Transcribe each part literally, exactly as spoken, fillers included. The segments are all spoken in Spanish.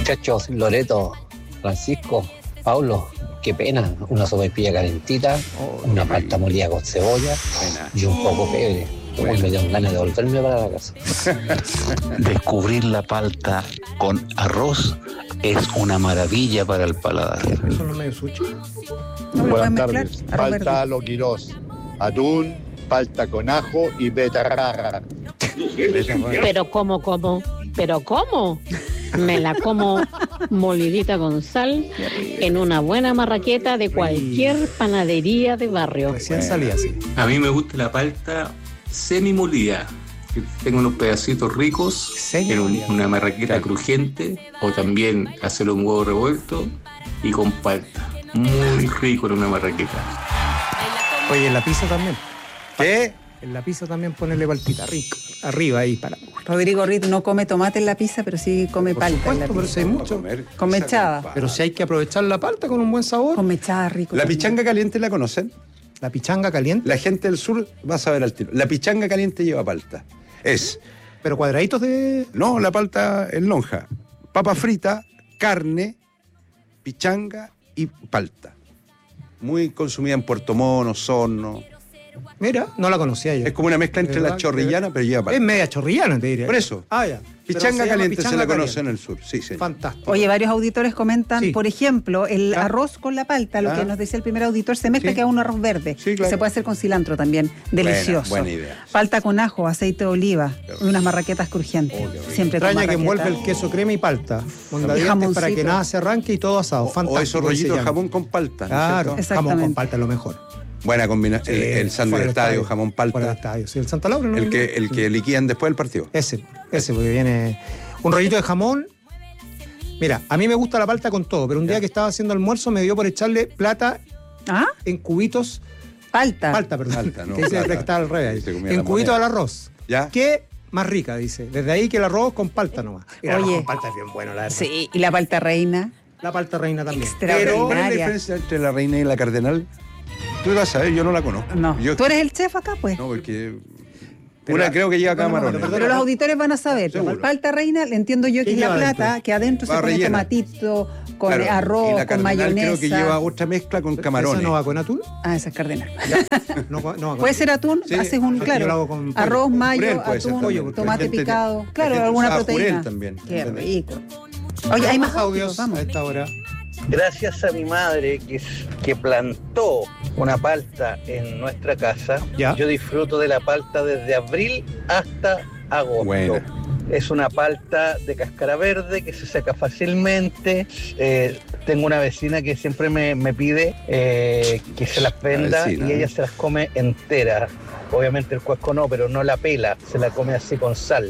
Muchachos, Loreto, Francisco, Paulo, qué pena, una sopaipilla calentita, oh, una palta molida con cebolla pena. Y un poco pebre. Bueno. Me dieron ganas de volverme para la casa. Descubrir la palta con arroz es una maravilla para el paladar. ¿Eso no es medio sushi? No, buenas tardes. Palta a lo Quirós, atún, palta con ajo y betarraga. Pero cómo, cómo, pero cómo. Me la como molidita con sal en una buena marraqueta de cualquier panadería de barrio. Recién salía así. A mí me gusta la palta semi molida, que tenga unos pedacitos ricos en un, una marraqueta crujiente, o también hacerlo un huevo revuelto y con palta. Muy rico en una marraqueta. Oye, en la pizza también. ¿Qué? En la pizza también ponerle paltita rico. Arriba ahí para. Rodrigo Rit no come tomate en la pizza, pero sí come Por palta supuesto, en la pizza. Pero si hay mucho. Con mechada. Pero si hay que aprovechar la palta con un buen sabor. Con mechada rico. ¿La también. pichanga caliente la conocen? ¿La pichanga caliente? La gente del sur va a saber al tiro. La pichanga caliente lleva palta. Es... ¿Pero cuadraditos de...? No, la palta en lonja. Papa frita, carne, pichanga y palta. Muy consumida en Puerto Montt, Osorno. Mira, no la conocía yo. Es como una mezcla entre la chorrillana, pero lleva palta. Es media chorrillana, te diría. Por eso. Ah, ya. Pichanga se caliente pichanga se la conoce caliente. en el sur, sí, sí. Fantástico. Oye, varios auditores comentan, Sí. por ejemplo, el Ah. arroz con la palta, lo Ah. que nos decía el primer auditor, se mezcla Sí. queda un arroz verde. Sí, claro. Que se puede hacer con cilantro también. Delicioso. Buena, buena idea. Palta con ajo, aceite de oliva y unas marraquetas crujientes. Oh, Siempre con Extraña que marraqueta. envuelve el queso crema y palta. Mondadientes jamoncito. para que nada se arranque y todo asado. O, Fantástico. o esos rollitos de jamón con palta, ¿no es Claro, cierto? jamón con Exactamente. palta es lo mejor. Buena combinación. Sí, el el sándwich fuera de del estadio, estadio. jamón Fuera del palta. estadio. Sí, el Santa Laura, ¿no? El que, el que liquidan después del partido. Ese, ese, porque viene un rollito de jamón. Mira, a mí me gusta la palta con todo, pero un día que estaba haciendo almuerzo me dio por echarle plata ¿Ah? en cubitos. Palta. Palta, perdón. Palta, no, que dice plata. que está al revés. Se comía En la cubitos moneda. al arroz. ¿Ya? ¿Qué más rica, dice? Desde ahí que el arroz con palta nomás. Y el arroz Oye. con palta es bien bueno, la verdad. Sí, y la palta reina. La palta reina también. Extraordinaria. Pero, ¿cuál es la diferencia entre la reina y la cardenal? Tú vas a saber, yo no la conozco. No. Yo- ¿Tú eres el chef acá, pues? No, porque Pero una la- creo que lleva no, no, no, camarones. pero Pero los auditores van a saber. Seguro. Palta reina, le entiendo yo que ¿Qué es la lleva plata, dentro? que adentro Va se pone rellena. tomatito, con Claro, arroz, y la con cardenal mayonesa. creo que lleva otra mezcla con camarones. ¿Esa no va con atún? Ah, esa es cardenal. No, va- no va con Puede ser atún, Sí, haces un, yo claro, lo hago con pollo. arroz, Con mayo, jurel puede ser atún, también, porque tomate la gente- picado. la Claro, gente alguna usaba proteína. jurel también, Qué ¿entendés? rico. Oye, hay más audios, audios vamos. a esta hora. Gracias a mi madre que, que plantó una palta en nuestra casa, Ya. yo disfruto de la palta desde abril hasta agosto. Buena. Es una palta de cáscara verde que se seca fácilmente. Eh, tengo una vecina que siempre me, me pide eh, que se las venda vecina, y ella ¿eh? se las come enteras. Obviamente el cuesco no, pero no la pela, se la come así con sal.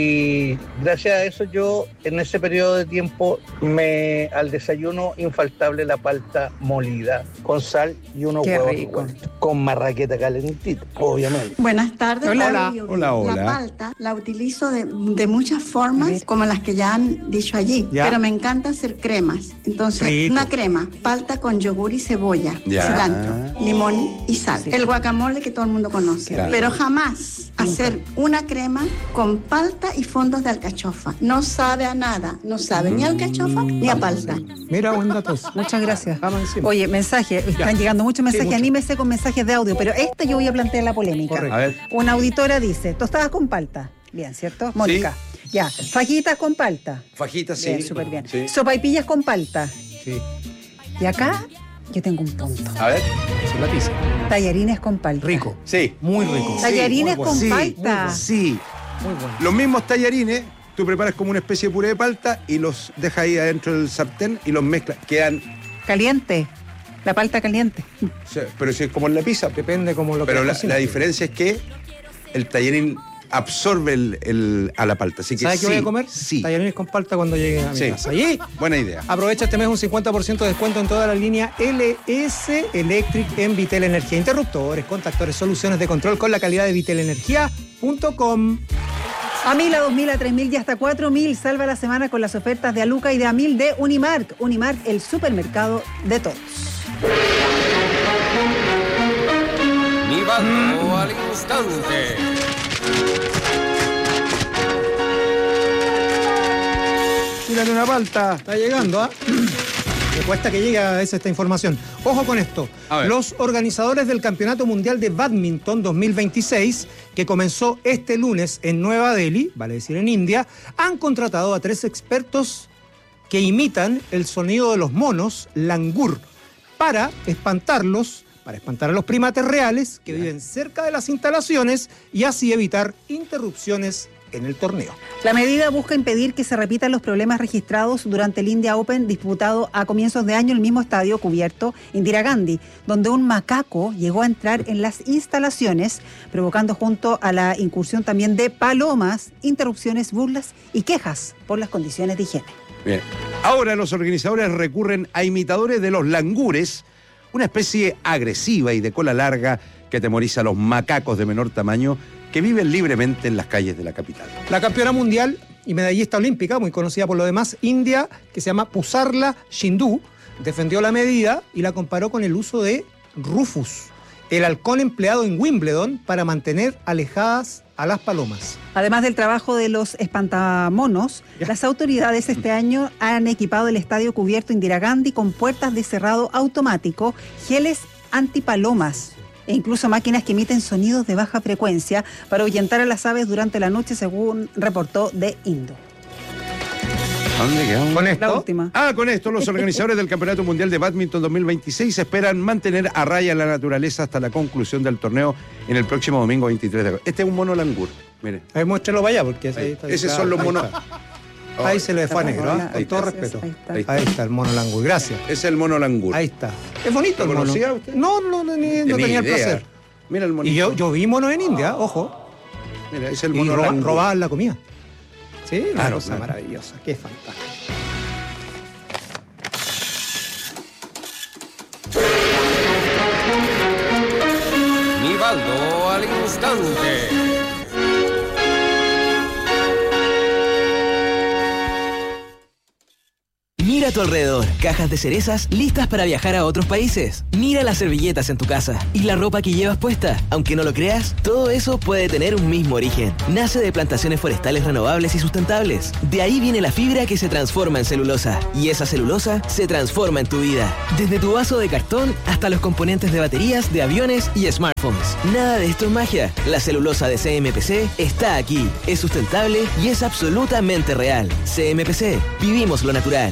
Y gracias a eso yo en ese periodo de tiempo me al desayuno infaltable la palta molida con sal y unos Qué huevos rico. revueltos, con marraqueta calentita, obviamente. Buenas tardes. Hola. Radio. Hola, hola. La palta la utilizo de, de muchas formas, como las que ya han dicho allí. Ya. Pero me encanta hacer cremas. Entonces, Rico. una crema, palta con yogur y cebolla, Ya. cilantro, limón y sal. El guacamole que todo el mundo conoce. Claro. Pero jamás hacer una crema con palta y fondos de alcachofa. No sabe a nada. No sabe ni a alcachofa ni a palta. Mira, buen dato. Muchas gracias. Vamos encima. Oye, mensaje, están llegando muchos mensajes, mucho. anímese con mensajes de audio, pero esta yo voy a plantear la polémica. Correcto. A ver. Una auditora dice, tostadas con palta. Bien, ¿cierto? Mónica. Ya, fajitas con palta. Fajitas, sí. Bien, súper bien. Sí. Sopaipillas con palta. Sí, Y acá yo tengo un punto. A ver. es la pizza. Tallarines con palta. Rico. Sí. Muy rico. Tallarines muy con bueno. palta. Sí. Muy bueno. Los mismos tallarines, tú preparas como una especie de puré de palta y los dejas ahí adentro del sartén y los mezclas. Quedan, Caliente. La palta caliente. o sea, pero si es como en la pizza. Depende como lo que Pero la, cocines. la diferencia es que el tallarín absorbe el, el- a la palta. Así que ¿Sabes sí, qué voy a comer? Sí. Tallarines con palta cuando llegue a mi Sí. casa. Y Buena idea. aprovecha este mes un cincuenta por ciento de descuento en toda la línea L S Electric en Vitel Energía. Interruptores, contactores, soluciones de control con la calidad de vitel energía punto com. A mil, a dos mil, a tres mil y hasta cuatro mil. Salva la semana con las ofertas de Aluca y de Amil de Unimark. Unimark, el supermercado de todos. Nivaldo al instante. Tírale una palta. Está llegando, ¿ah? ¿eh? Me cuesta que llegue a veces esta información. Ojo con esto. Los organizadores del Campeonato Mundial de Badminton dos mil veintiséis, que comenzó este lunes en Nueva Delhi, vale decir en India, han contratado a tres expertos que imitan el sonido de los monos langur para espantarlos, para espantar a los primates reales que viven cerca de las instalaciones y así evitar interrupciones en el torneo. La medida busca impedir que se repitan los problemas registrados durante el India Open disputado a comienzos de año en el mismo estadio cubierto Indira Gandhi, donde un macaco llegó a entrar en las instalaciones, provocando junto a la incursión también de palomas, interrupciones, burlas y quejas por las condiciones de higiene. Bien. Ahora los organizadores recurren a imitadores de los langures, una especie agresiva y de cola larga que atemoriza a los macacos de menor tamaño que viven libremente en las calles de la capital. La campeona mundial y medallista olímpica, muy conocida por lo demás, India, que se llama Pusarla Sindhu, defendió la medida y la comparó con el uso de Rufus, el halcón empleado en Wimbledon para mantener alejadas a las palomas. Además del trabajo de los espantamonos, ya. Las autoridades este año han equipado el estadio cubierto Indira Gandhi con puertas de cerrado automático, geles antipalomas e incluso máquinas que emiten sonidos de baja frecuencia para ahuyentar a las aves durante la noche, según reportó The Indo. ¿Dónde quedamos? ¿Con esto? La última. Ah, con esto los organizadores del Campeonato Mundial de Badminton dos mil veintiséis esperan mantener a raya la naturaleza hasta la conclusión del torneo en el próximo domingo veintitrés de agosto. Este es un mono langur, mire. Ahí muéstralo para allá, porque ahí está. Esos son los monos. Ahí se le fue a negro, ¿eh? Con todo respeto. Ahí está. Ahí está. Ahí está el mono langur, gracias. Es el mono langur. Ahí está. Es bonito el mono. ¿Lo conocía usted? No, no, no, ni, no tenía el placer. Mira el monito. Y yo, yo vi monos en India, ojo. Mira, es el mono y roba, langur. robaban la comida. Sí, una claro, cosa claro. maravillosa, qué fantástico. Nivaldo al instante. Mira a tu alrededor, cajas de cerezas listas para viajar a otros países. Mira las servilletas en tu casa y la ropa que llevas puesta. Aunque no lo creas, todo eso puede tener un mismo origen. Nace de plantaciones forestales renovables y sustentables. De ahí viene la fibra que se transforma en celulosa. Y esa celulosa se transforma en tu vida. Desde tu vaso de cartón hasta los componentes de baterías, de aviones y smartphones. Nada de esto es magia. La celulosa de C M P C está aquí. Es sustentable y es absolutamente real. C M P C. Vivimos lo natural.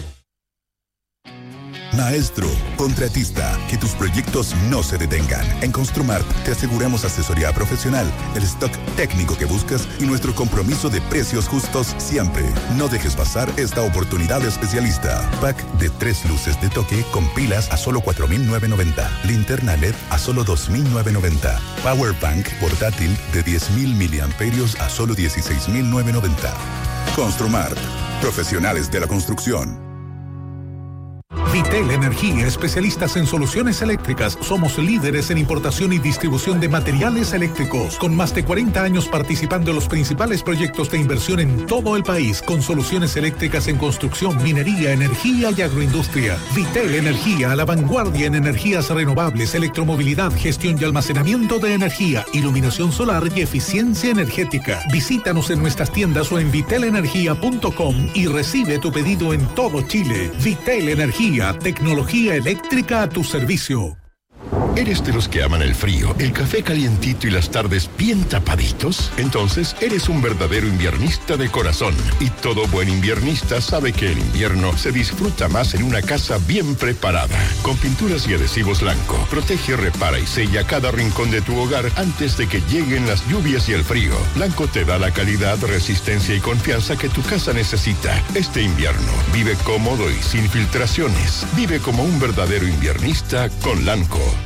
Maestro, contratista, que tus proyectos no se detengan. En Construmart te aseguramos asesoría profesional, el stock técnico que buscas y nuestro compromiso de precios justos siempre. No dejes pasar esta oportunidad especialista. Pack de tres luces de toque con pilas a solo cuatro mil novecientos noventa. Linterna L E D a solo dos mil novecientos noventa. Power Bank portátil de diez mil miliamperios a solo dieciséis mil novecientos noventa. Construmart, profesionales de la construcción. Vitel Energía, especialistas en soluciones eléctricas. Somos líderes en importación y distribución de materiales eléctricos, con más de cuarenta años participando en los principales proyectos de inversión en todo el país, con soluciones eléctricas en construcción, minería, energía y agroindustria. Vitel Energía, a la vanguardia en energías renovables, electromovilidad, gestión y almacenamiento de energía, iluminación solar y eficiencia energética. Visítanos en nuestras tiendas o en vitel energía punto com y recibe tu pedido en todo Chile. Vitel Energía, tecnología eléctrica a tu servicio. ¿Eres de los que aman el frío, el café calientito y las tardes bien tapaditos? Entonces eres un verdadero inviernista de corazón. Y todo buen inviernista sabe que el invierno se disfruta más en una casa bien preparada. Con pinturas y adhesivos Lanco, protege, repara y sella cada rincón de tu hogar antes de que lleguen las lluvias y el frío. Lanco te da la calidad, resistencia y confianza que tu casa necesita. Este invierno, vive cómodo y sin filtraciones. Vive como un verdadero inviernista con Lanco.